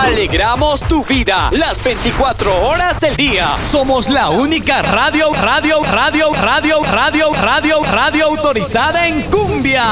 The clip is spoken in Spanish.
Alegramos tu vida las 24 horas del día. Somos la única radio autorizada en cumbia.